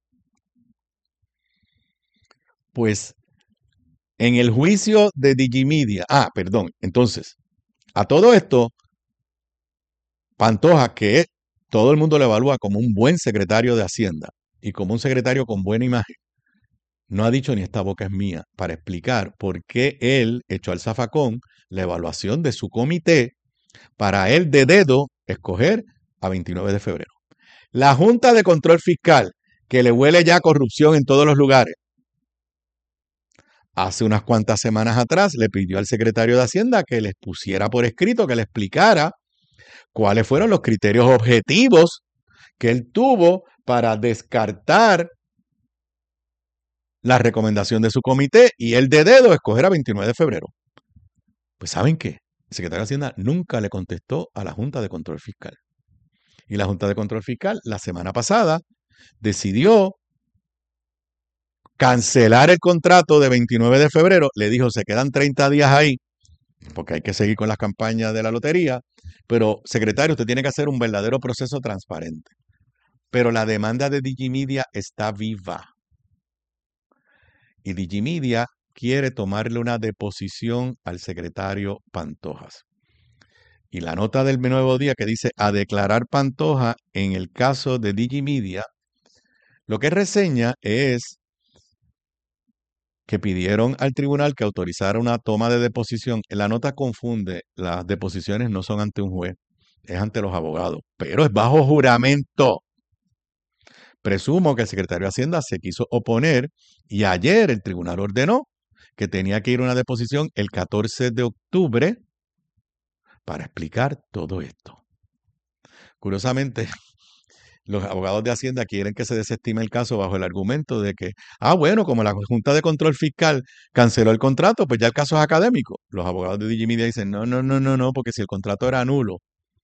Pues en el juicio de Digimedia, entonces, a todo esto, Pantoja, que todo el mundo lo evalúa como un buen secretario de Hacienda y como un secretario con buena imagen, no ha dicho ni esta boca es mía para explicar por qué él echó al zafacón la evaluación de su comité para él de dedo escoger a 29 de febrero. La Junta de Control Fiscal, que le huele ya corrupción en todos los lugares, hace unas cuantas semanas atrás le pidió al secretario de Hacienda que les pusiera por escrito, que le explicara cuáles fueron los criterios objetivos que él tuvo para descartar la recomendación de su comité y él de dedo escoger a 29 de febrero. Pues ¿saben qué? El secretario de Hacienda nunca le contestó a la Junta de Control Fiscal. Y la Junta de Control Fiscal la semana pasada decidió cancelar el contrato de 29 de febrero. Le dijo, se quedan 30 días ahí, porque hay que seguir con las campañas de la lotería. Pero, secretario, usted tiene que hacer un verdadero proceso transparente. Pero la demanda de Digimedia está viva. Y Digimedia quiere tomarle una deposición al secretario Pantojas. Y la nota del Nuevo Día que dice a declarar Pantoja en el caso de Digimedia, lo que reseña es que pidieron al tribunal que autorizara una toma de deposición. La nota confunde, las deposiciones no son ante un juez, es ante los abogados, pero es bajo juramento. Presumo que el secretario de Hacienda se quiso oponer y ayer el tribunal ordenó que tenía que ir a una deposición el 14 de octubre para explicar todo esto. Curiosamente, los abogados de Hacienda quieren que se desestime el caso bajo el argumento de que, bueno, como la Junta de Control Fiscal canceló el contrato, pues ya el caso es académico. Los abogados de Digimedia dicen, no, porque si el contrato era nulo,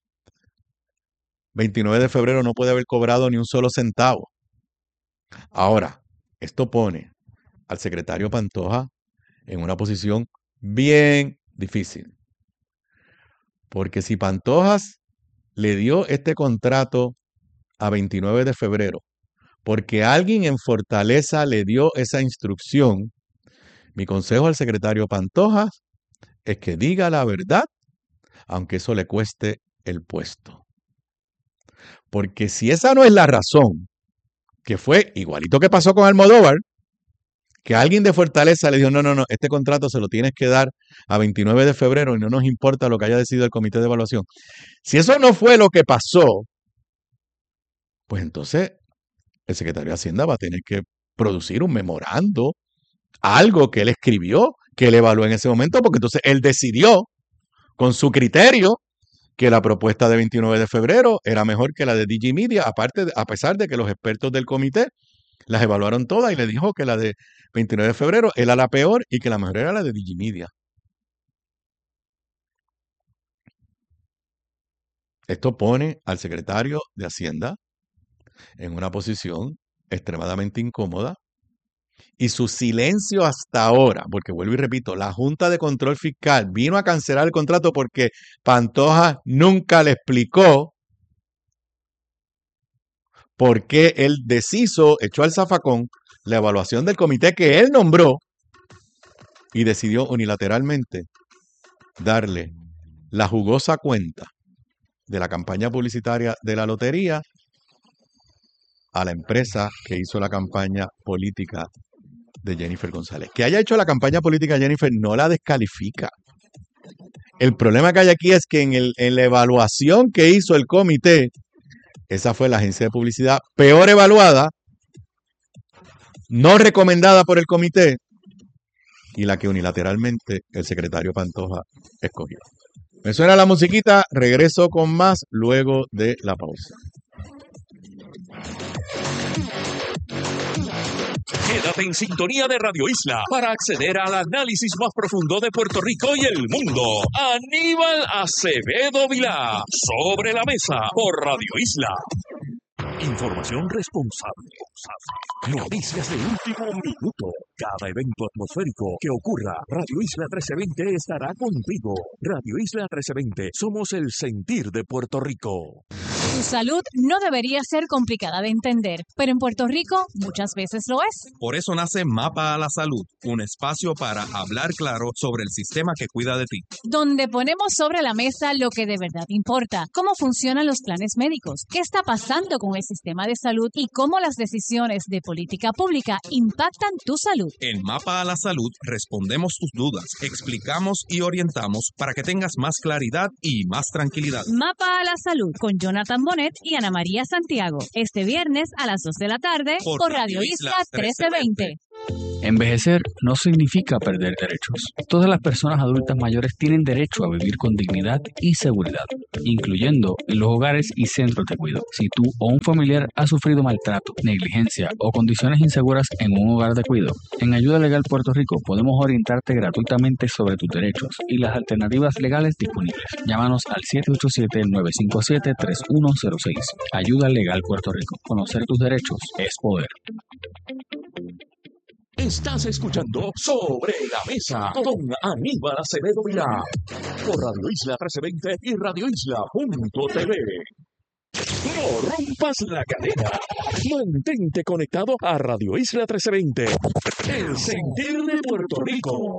29 de febrero no puede haber cobrado ni un solo centavo. Ahora, esto pone al secretario Pantoja en una posición bien difícil. Porque si Pantojas le dio este contrato a 29 de febrero, porque alguien en Fortaleza le dio esa instrucción, mi consejo al secretario Pantojas es que diga la verdad, aunque eso le cueste el puesto. Porque si esa no es la razón, que fue igualito que pasó con Almodóvar, que alguien de Fortaleza le dijo, no, este contrato se lo tienes que dar a 29 de febrero y no nos importa lo que haya decidido el comité de evaluación. Si eso no fue lo que pasó, pues entonces el secretario de Hacienda va a tener que producir un memorando, algo que él escribió, que él evaluó en ese momento, porque entonces él decidió con su criterio que la propuesta de 29 de febrero era mejor que la de Digimedia, a pesar de que los expertos del comité las evaluaron todas y le dijo que la de 29 de febrero era la peor y que la mejor era la de Digimedia. Esto pone al secretario de Hacienda en una posición extremadamente incómoda y su silencio hasta ahora, porque vuelvo y repito, la Junta de Control Fiscal vino a cancelar el contrato porque Pantoja nunca le explicó por qué él deshizo, echó al zafacón la evaluación del comité que él nombró y decidió unilateralmente darle la jugosa cuenta de la campaña publicitaria de la lotería a la empresa que hizo la campaña política de Jennifer González. Que haya hecho la campaña política de Jennifer no la descalifica. El problema que hay aquí es que en la evaluación que hizo el comité, esa fue la agencia de publicidad peor evaluada, no recomendada por el comité, y la que unilateralmente el secretario Pantoja escogió. Me suena la musiquita, regreso con más luego de la pausa. Quédate en sintonía de Radio Isla para acceder al análisis más profundo de Puerto Rico y el mundo. Aníbal Acevedo Vilá, Sobre la Mesa, por Radio Isla. Información responsable. Noticias de último minuto. Cada evento atmosférico que ocurra, Radio Isla 1320 estará contigo. Radio Isla 1320, somos el sentir de Puerto Rico. Tu salud no debería ser complicada de entender, pero en Puerto Rico muchas veces lo es. Por eso nace Mapa a la Salud, un espacio para hablar claro sobre el sistema que cuida de ti. Donde ponemos sobre la mesa lo que de verdad importa, cómo funcionan los planes médicos, qué está pasando con el sistema de salud y cómo las decisiones de política pública impactan tu salud. En Mapa a la Salud respondemos tus dudas, explicamos y orientamos para que tengas más claridad y más tranquilidad. Mapa a la Salud con Jonathan Bonet y Ana María Santiago. Este viernes a las 2 de la tarde por Radio Isla 1320. Envejecer no significa perder derechos. Todas las personas adultas mayores tienen derecho a vivir con dignidad y seguridad, incluyendo en los hogares y centros de cuidado. Si tú o un familiar ha sufrido maltrato, negligencia o condiciones inseguras en un hogar de cuidado, en Ayuda Legal Puerto Rico podemos orientarte gratuitamente sobre tus derechos y las alternativas legales disponibles. Llámanos al 787-957-3106. Ayuda Legal Puerto Rico. Conocer tus derechos es poder. Estás escuchando Sobre la Mesa con Aníbal Acevedo Vilá por Radio Isla 1320 y radioisla.tv. No rompas la cadena. Mantente conectado a Radio Isla 1320. El sentir de Puerto Rico.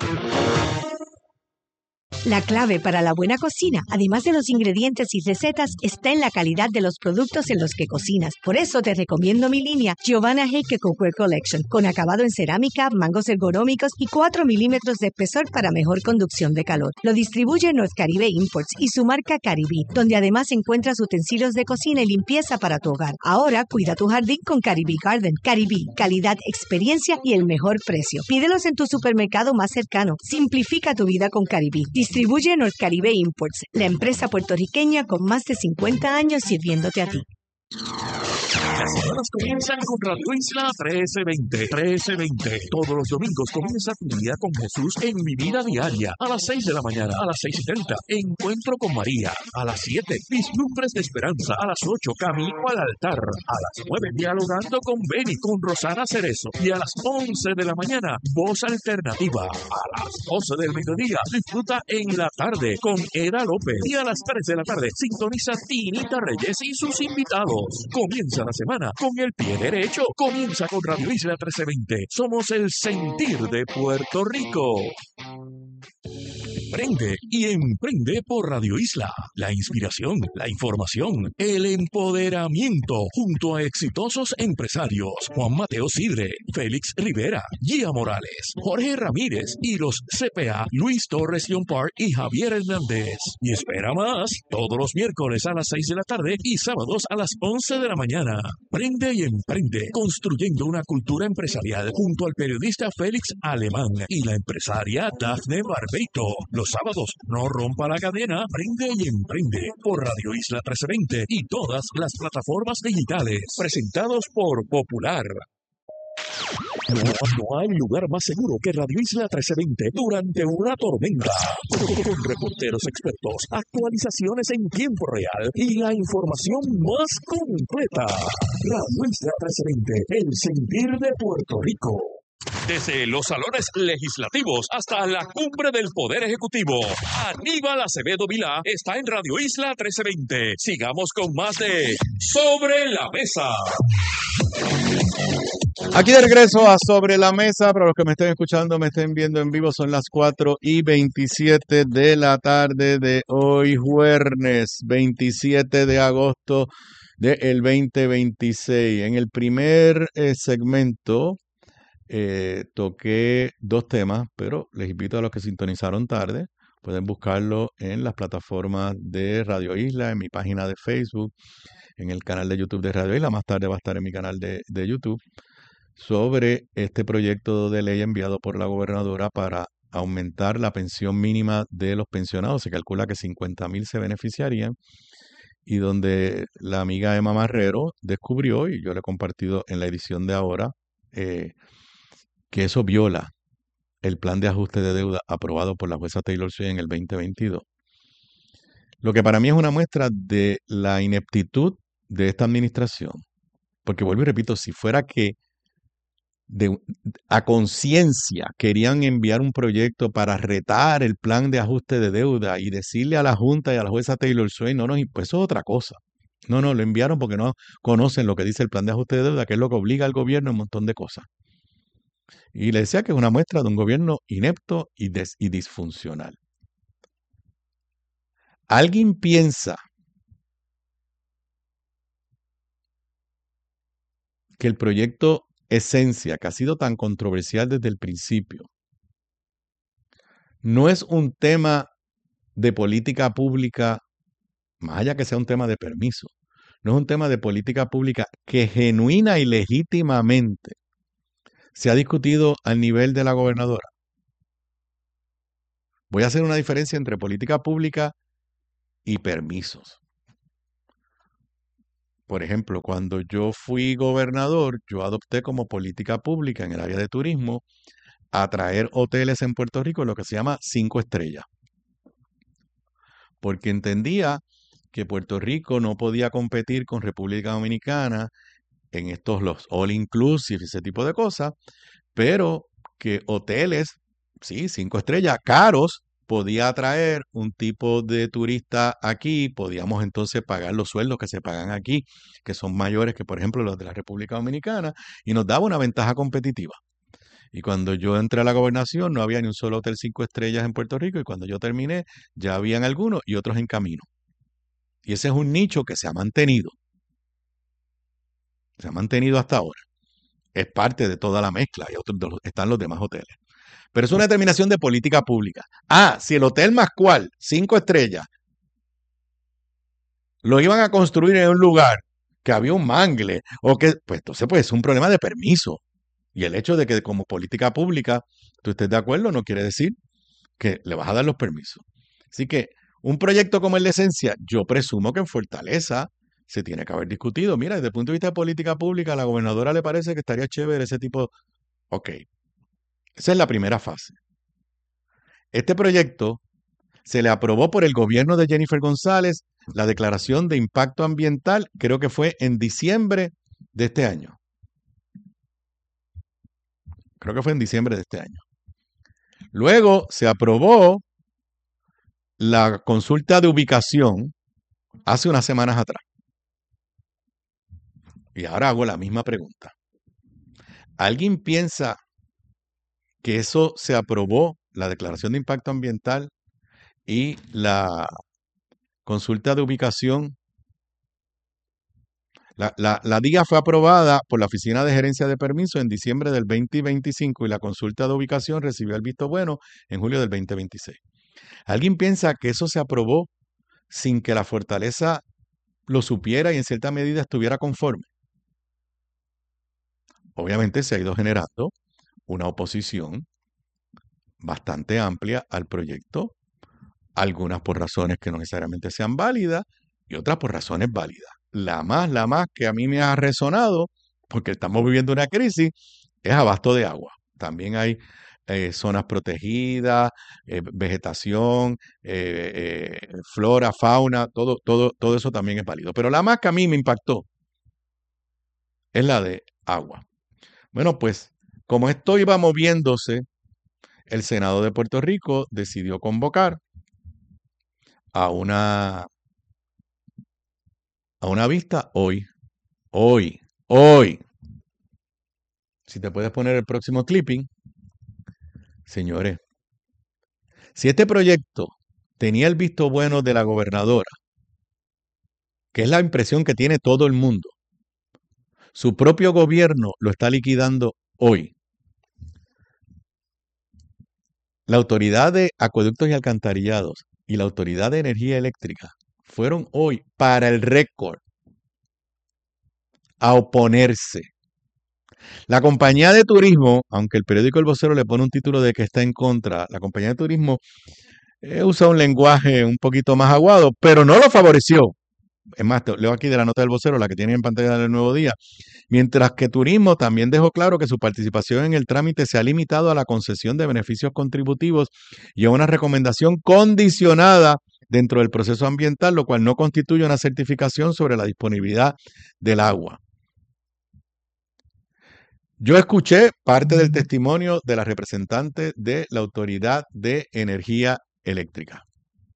La clave para la buena cocina, además de los ingredientes y recetas, está en la calidad de los productos en los que cocinas. Por eso te recomiendo mi línea Giovanna Heike Cookware Collection, con acabado en cerámica, mangos ergonómicos y 4 milímetros de espesor para mejor conducción de calor. Lo distribuye North Caribe Imports y su marca Caribí, donde además encuentras utensilios de cocina y limpieza para tu hogar. Ahora cuida tu jardín con Caribí Garden. Caribí, calidad, experiencia y el mejor precio. Pídelos en tu supermercado más cercano. Simplifica tu vida con Caribí. Distribuye North Caribe Imports, la empresa puertorriqueña con más de 50 años sirviéndote a ti. Las semanas comienzan con Radio Isla 1320. Todos los domingos comienza tu día con Jesús en Mi Vida Diaria. A las 6 de la mañana, a las 6:30, Encuentro con María. A las 7, Vislumbres de Esperanza. A las 8, Camino al Altar. A las 9, Dialogando con Beni, con Rosana Cerezo. Y a las 11 de la mañana, Voz Alternativa. A las 12 del mediodía, disfruta En la Tarde con Eda López. Y a las 3 de la tarde, sintoniza Tinita Reyes y sus invitados. Comienza la semana con el pie derecho. Comienza con Radio Isla 1320. Somos el sentir de Puerto Rico. Prende y emprende por Radio Isla. La inspiración, la información, el empoderamiento junto a exitosos empresarios Juan Mateo Sidre, Félix Rivera, Gia Morales, Jorge Ramírez y los CPA Luis Torres Park y Javier Hernández. Y espera más, todos los miércoles a las 6 de la tarde y sábados a las 11 de la mañana. Prende y emprende, construyendo una cultura empresarial junto al periodista Félix Alemán y la empresaria Dafne Barbeito. Los sábados, no rompa la cadena, prende y emprende por Radio Isla 1320 y todas las plataformas digitales, presentados por Popular. No hay lugar más seguro que Radio Isla 1320 durante una tormenta. Con reporteros expertos, actualizaciones en tiempo real y la información más completa. Radio Isla 1320, el sentir de Puerto Rico. Desde los salones legislativos hasta la cumbre del Poder Ejecutivo, Aníbal Acevedo Vilá está en Radio Isla 1320. Sigamos con más de Sobre la Mesa. Aquí de regreso a Sobre la Mesa. Para los que me estén escuchando, me estén viendo en vivo, son las 4:27 de la tarde de hoy, jueves 27 de agosto del 2026. En el primer segmento toqué 2 temas, pero les invito a los que sintonizaron tarde, pueden buscarlo en las plataformas de Radio Isla, en mi página de Facebook, en el canal de YouTube de Radio Isla, más tarde va a estar en mi canal de YouTube, sobre este proyecto de ley enviado por la gobernadora para aumentar la pensión mínima de los pensionados. Se calcula que 50,000 se beneficiarían, y donde la amiga Emma Marrero descubrió, y yo le he compartido en la edición de ahora, que eso viola el plan de ajuste de deuda aprobado por la jueza Taylor Swain en el 2022. Lo que para mí es una muestra de la ineptitud de esta administración. Porque vuelvo y repito, si fuera que a conciencia querían enviar un proyecto para retar el plan de ajuste de deuda y decirle a la Junta y a la jueza Taylor Swain, pues eso es otra cosa. No, lo enviaron porque no conocen lo que dice el plan de ajuste de deuda, que es lo que obliga al gobierno a un montón de cosas. Y le decía que es una muestra de un gobierno inepto y disfuncional. ¿Alguien piensa que el proyecto Esencia, que ha sido tan controversial desde el principio, no es un tema de política pública, más allá que sea un tema de permiso, no es un tema de política pública que genuina y legítimamente se ha discutido al nivel de la gobernadora. Voy a hacer una diferencia entre política pública y permisos. Por ejemplo, cuando yo fui gobernador, yo adopté como política pública en el área de turismo atraer hoteles en Puerto Rico, lo que se llama 5 estrellas. Porque entendía que Puerto Rico no podía competir con República Dominicana en los all inclusive, ese tipo de cosas, pero que hoteles, sí, 5 estrellas, caros, podía atraer un tipo de turista aquí, podíamos entonces pagar los sueldos que se pagan aquí, que son mayores que, por ejemplo, los de la República Dominicana, y nos daba una ventaja competitiva. Y cuando yo entré a la gobernación no había ni un solo hotel 5 estrellas en Puerto Rico, y cuando yo terminé ya habían algunos y otros en camino. Y ese es un nicho que se ha mantenido. Se ha mantenido hasta ahora. Es parte de toda la mezcla y están los demás hoteles. Pero es una determinación de política pública. Si el Hotel Mascual, 5 estrellas, lo iban a construir en un lugar que había un mangle, pues entonces pues es un problema de permiso. Y el hecho de que como política pública tú estés de acuerdo no quiere decir que le vas a dar los permisos. Así que un proyecto como el de Esencia, yo presumo que en Fortaleza se tiene que haber discutido. Mira, desde el punto de vista de política pública, a la gobernadora le parece que estaría chévere ese tipo. Ok, esa es la primera fase. Este proyecto se le aprobó por el gobierno de Jennifer González, la declaración de impacto ambiental, creo que fue en diciembre de este año. Creo que fue en diciembre de este año. Luego se aprobó la consulta de ubicación hace unas semanas atrás. Y ahora hago la misma pregunta. ¿Alguien piensa que eso se aprobó, la declaración de impacto ambiental y la consulta de ubicación? La DIA fue aprobada por la Oficina de Gerencia de Permisos en diciembre del 2025 y la consulta de ubicación recibió el visto bueno en julio del 2026. ¿Alguien piensa que eso se aprobó sin que la Fortaleza lo supiera y en cierta medida estuviera conforme? Obviamente se ha ido generando una oposición bastante amplia al proyecto, algunas por razones que no necesariamente sean válidas y otras por razones válidas. La más que a mí me ha resonado, porque estamos viviendo una crisis, es abasto de agua. También hay zonas protegidas, vegetación, flora, fauna, todo eso también es válido. Pero la más que a mí me impactó es la de agua. Bueno, pues como esto iba moviéndose, el Senado de Puerto Rico decidió convocar a una vista hoy. Si te puedes poner el próximo clipping, señores, si este proyecto tenía el visto bueno de la gobernadora, que es la impresión que tiene todo el mundo, su propio gobierno lo está liquidando hoy. La Autoridad de Acueductos y Alcantarillados y la Autoridad de Energía Eléctrica fueron hoy para el récord a oponerse. La compañía de turismo, aunque el periódico El Vocero le pone un título de que está en contra, la compañía de turismo usa un lenguaje un poquito más aguado, pero no lo favoreció. Es más, leo aquí de la nota del Vocero, la que tiene en pantalla del Nuevo Día. Mientras que Turismo también dejó claro que su participación en el trámite se ha limitado a la concesión de beneficios contributivos y a una recomendación condicionada dentro del proceso ambiental, lo cual no constituye una certificación sobre la disponibilidad del agua. Yo escuché parte del testimonio de la representante de la Autoridad de Energía Eléctrica.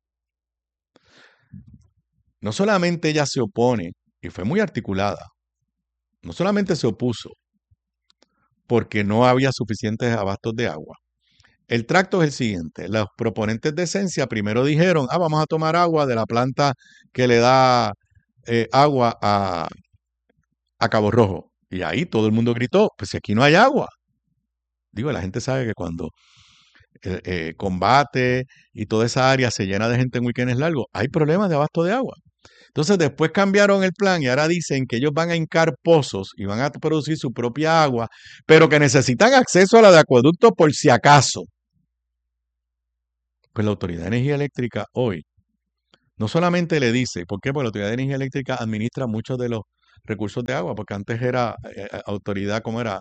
No solamente ella se opone, y fue muy articulada, no solamente se opuso porque no había suficientes abastos de agua. El tracto es el siguiente. Los proponentes de Esencia primero dijeron, vamos a tomar agua de la planta que le da agua a Cabo Rojo. Y ahí todo el mundo gritó, pues aquí no hay agua. Digo, la gente sabe que cuando Combate y toda esa área se llena de gente en weekends largos, hay problemas de abasto de agua. Entonces después cambiaron el plan y ahora dicen que ellos van a hincar pozos y van a producir su propia agua, pero que necesitan acceso a la de acueducto por si acaso. Pues la Autoridad de Energía Eléctrica hoy no solamente le dice, ¿por qué? Porque la Autoridad de Energía Eléctrica administra muchos de los recursos de agua, porque antes era autoridad, ¿cómo era?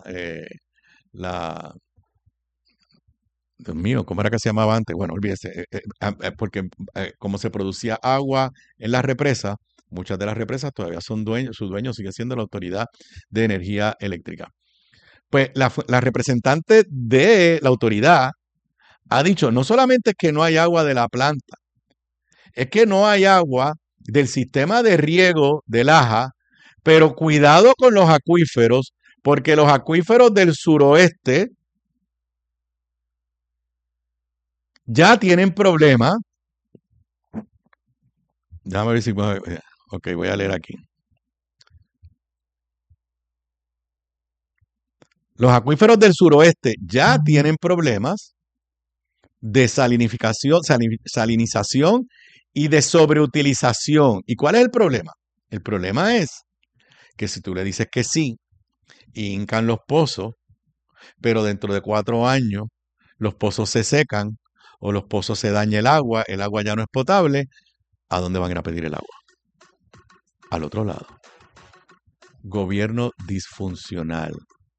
Dios mío, ¿cómo era que se llamaba antes? Bueno, olvídese, porque como se producía agua en las represas, muchas de las represas todavía son su dueño sigue siendo la Autoridad de Energía Eléctrica. Pues la representante de la autoridad ha dicho, no solamente es que no hay agua de la planta, es que no hay agua del sistema de riego de Laja, pero cuidado con los acuíferos, porque los acuíferos del suroeste ya tienen problemas. Déjame ver si... Ok, voy a leer aquí. Los acuíferos del suroeste ya tienen problemas de salinización y de sobreutilización. ¿Y cuál es el problema? El problema es que si tú le dices que sí, y hincan los pozos, pero dentro de 4 años los pozos se secan o los pozos se daña el agua ya no es potable, ¿a dónde van a ir a pedir el agua? Al otro lado. Gobierno disfuncional.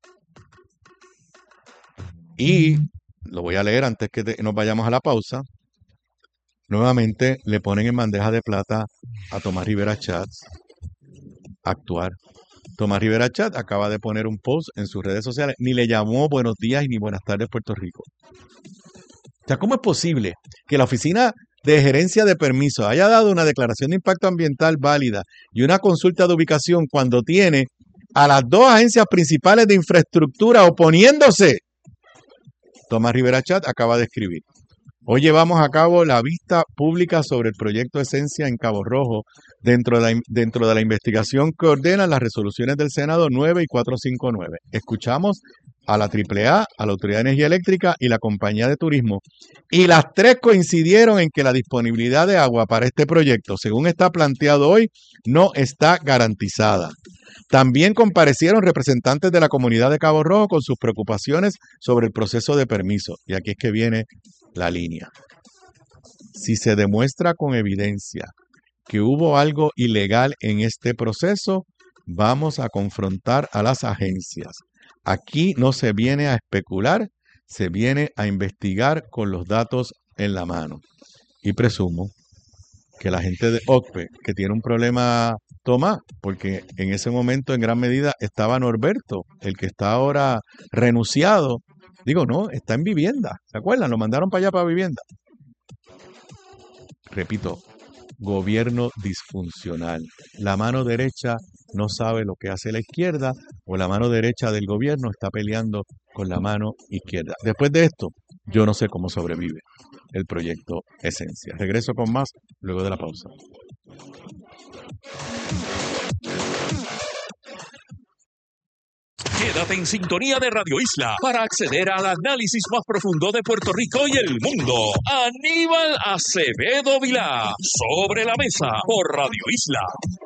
Y lo voy a leer antes que nos vayamos a la pausa. Nuevamente le ponen en bandeja de plata a Tomás Rivera Chats actuar. Tomás Rivera Chat acaba de poner un post en sus redes sociales, ni le llamó buenos días y ni buenas tardes Puerto Rico. O sea, ¿cómo es posible que la Oficina de Gerencia de Permisos haya dado una declaración de impacto ambiental válida y una consulta de ubicación cuando tiene a las 2 agencias principales de infraestructura oponiéndose? Tomás Rivera Chat acaba de escribir. Hoy llevamos a cabo la vista pública sobre el proyecto Esencia en Cabo Rojo dentro de la investigación que ordenan las resoluciones del Senado 9 y 459. Escuchamos a la AAA, a la Autoridad de Energía Eléctrica y la Compañía de Turismo. Y las 3 coincidieron en que la disponibilidad de agua para este proyecto, según está planteado hoy, no está garantizada. También comparecieron representantes de la comunidad de Cabo Rojo con sus preocupaciones sobre el proceso de permiso. Y aquí es que viene la línea. Si se demuestra con evidencia que hubo algo ilegal en este proceso, vamos a confrontar a las agencias. Aquí no se viene a especular, se viene a investigar con los datos en la mano. Y presumo que la gente de OCPE, que tiene un problema, Tomás, porque en ese momento en gran medida estaba Norberto, el que está ahora renunciado. Digo, no, está en vivienda. ¿Se acuerdan? Lo mandaron para allá para vivienda. Repito, gobierno disfuncional. La mano derecha no sabe lo que hace la izquierda o la mano derecha del gobierno está peleando con la mano izquierda. Después de esto, yo no sé cómo sobrevive el proyecto Esencia. Regreso con más luego de la pausa. Quédate en sintonía de Radio Isla para acceder al análisis más profundo de Puerto Rico y el mundo. Aníbal Acevedo Vilá, Sobre la Mesa, por Radio Isla.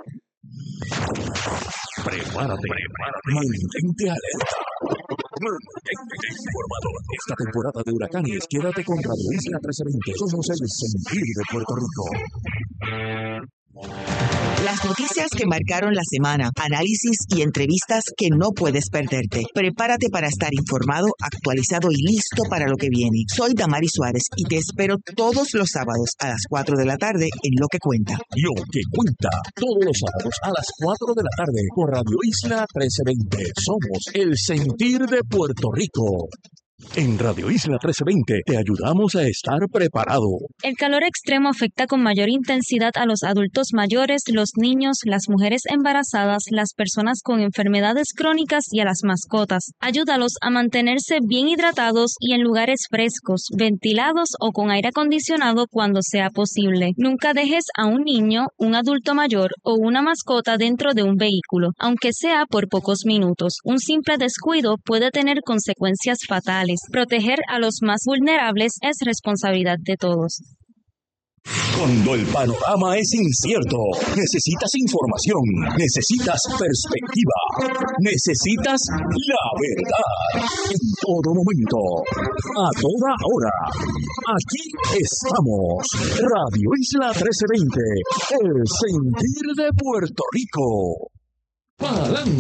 Prepárate. Mantente alerta. Mantente informado. Esta temporada de huracanes, quédate con Radio Isla 1320. Somos el sentir de Puerto Rico. Las noticias que marcaron la semana, análisis y entrevistas que no puedes perderte. Prepárate para estar informado, actualizado y listo para lo que viene. Soy Damaris Suárez y te espero todos los sábados a las 4 de la tarde en Lo que Cuenta. Lo que Cuenta, todos los sábados a las 4 de la tarde por Radio Isla 1320. Somos el sentir de Puerto Rico. En Radio Isla 1320 te ayudamos a estar preparado. El calor extremo afecta con mayor intensidad a los adultos mayores, los niños, las mujeres embarazadas, las personas con enfermedades crónicas y a las mascotas. Ayúdalos a mantenerse bien hidratados y en lugares frescos, ventilados o con aire acondicionado cuando sea posible. Nunca dejes a un niño, un adulto mayor o una mascota dentro de un vehículo, aunque sea por pocos minutos. Un simple descuido puede tener consecuencias fatales. Proteger a los más vulnerables es responsabilidad de todos. Cuando el panorama es incierto, necesitas información, necesitas perspectiva, necesitas la verdad. En todo momento, a toda hora. Aquí estamos. Radio Isla 1320, el sentir de Puerto Rico. ¡Pa'lante!